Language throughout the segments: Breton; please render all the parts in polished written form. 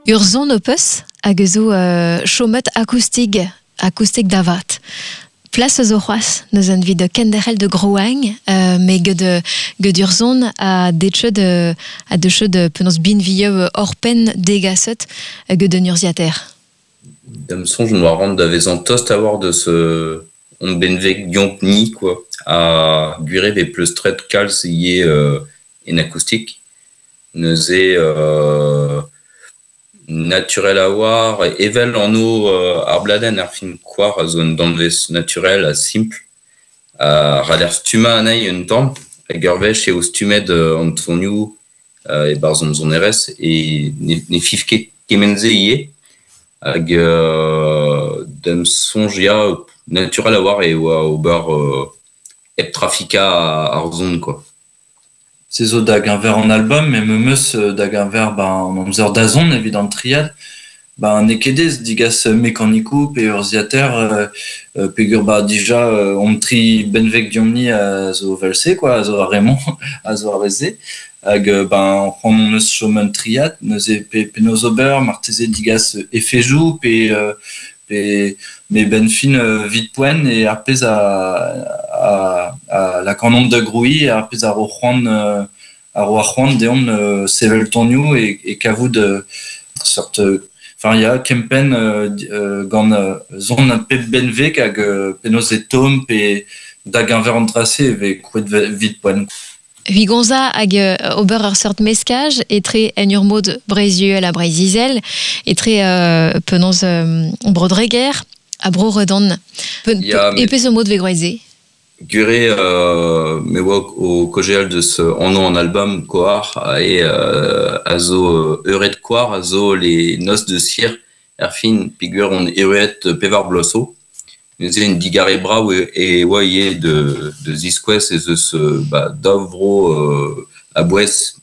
Urzon opus hag zo chomet acoustik davat. Place zo c'hoaz, neus an vid kenderel de Groang, me ged urzon a dechet penaos bin vieux orpen degaset ged un urziater. Dam sonj no a ran da vezan tost a war deus on benveg diomp ni, quoi, a gure ve pleustret kalz ie en acoustik. Neuze naturel a war, evel anno ar bladen ar fin koar a zo un danvez naturel a simple. Ra der stuma anai un tamm, hag ur vech eo stumet Antonio e barzon zon erez, e ne fifket kemenze ie, hag dem sonj ya naturel a war e oa ober eb trafika ar zon, quoi. C'est zo dag un ver en album, mais meus dag un ver an amzer da zon evit an triad, ne kedez digas mekanikou pe urziater pegur dija on tri benveg diomni a zo velse, quoi, a zo a remon a zo a reze, hag on c'hoant neus chomen triad, neuze pe noz ober marteze digas efejou pe me ben fin vit poen e ar pez a la kanon de groui e ar pez a ro c'hoant deomp sevel tonioù e kavout sort ya kempen gant zon a pep benveg hag penaos e tom pe dag an ver an trase ve kouet vit poen. Vigonza hag ober ur sort meskaj etre en ur mod breizhuel a breizizel etre penaos brodreger a bro redon. Epe zo mod ve groeze. Gure me oa o kojeal deus anno an album koar a zo euret koar a zo les noces de cire er fin pigur on euret pevar bloso. Neuze un digare brav e oa ie de ziskouez ez eus davro a bouez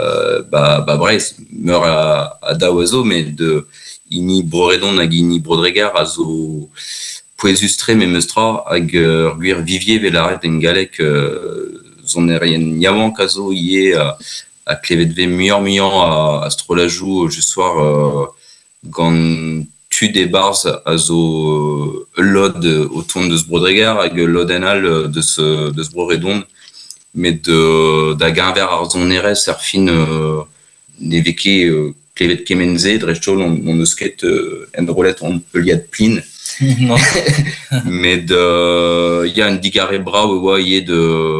brez meur a daou a zo, met de ini broredon hag ini brodregar a zo poezustre me meustra hag gwir vivier velaret en galek zon erien yaouank a zo ie a klevet ve muior a astrolajou just war gant tu des bars a zo lod o ton deus brodregar hag lod enal deus broredon, met da ganver ar zon erez ar fin ne veke klevet kemenze drechol on eus ket en rolet on peliad plin. Non. Met ya un digare brav oa ie de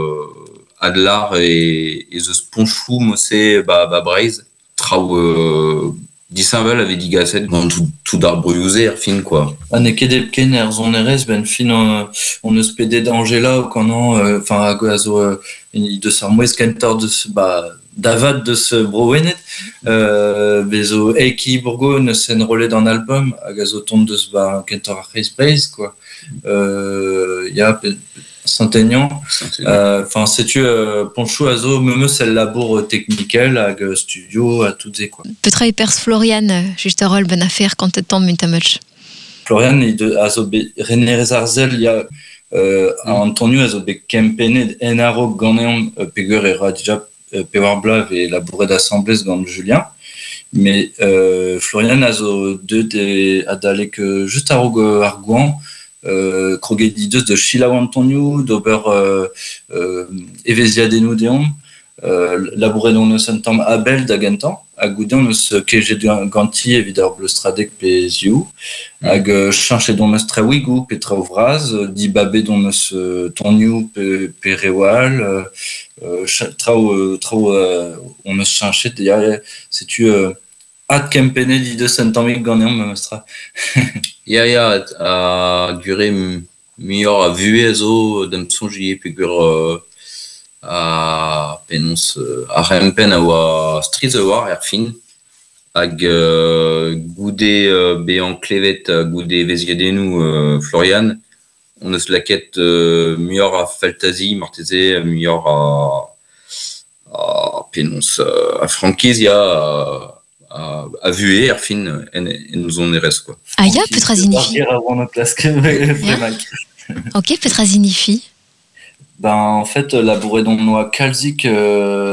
adlar e zeus ponchou mose breiz traoù disavel ave digaset gant tout d'ar broioù er fin, quoi. Ne ket ken er zon erez ben fin on eus pedet Angela o kanon a zo deus ar mouez kentor deus davad deus browenet bezo eiki bourgo neus en rolet an album hag a zo tont deus kentor ar Race, quoi. Ya Saint-Aignan, setu ponchou a zo meus el labour technikel hag studio a tout ze, quoi. Petra e pers Florian just a rol ben afer kant tamm mun tametch. Florian a zo renerez ar zel ya Antonio a zo be kempenet en aro ganeon pegur era dija pevar blav e labouret d'assemblez gant Julien, mais Florian a zo a dalek just aro ar gouan krogedi deus de Chilaou Antonio d'ober eveziadennou deomp labouret d'on eus un tamm abel da gentan hag goudeon eus kejet ganti evit ar bleustradeg pe zioù hag chanchet d'on eus traouigou pe traoù vraz dibabe d'on eus tonioù pe rewal traoù on eus chanchet ya setu ad kempenet di deus un tammig ganeomp me meustra. Ya a gure muior a vue a zo dem sonj ie pegur a penons a rempen a oa striz a war er fin hag goude be an klevet goude veziadennou Florian on eus laket muior a faltazi marteze muior a penons a frankiz ya a vue er fin en zon erez, quoi. Ya petra zinifi. Ok, petra zinifi. En fait, labouret d'on noa kalzik